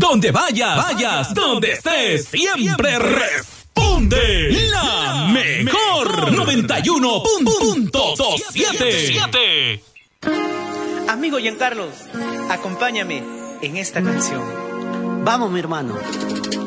Donde vayas, donde estés, siempre responde la mejor 91.7. Amigo Giancarlos, acompáñame en esta canción. Vamos, mi hermano.